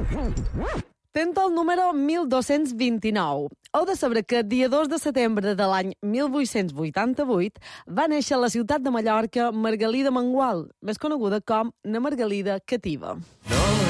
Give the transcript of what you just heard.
Tenta el número 1229. Heu de saber que el dia 2 de setembre de l'any 1888 va néixer a la ciutat de Mallorca Margalida Mangual, més coneguda com na Margalida Cativa.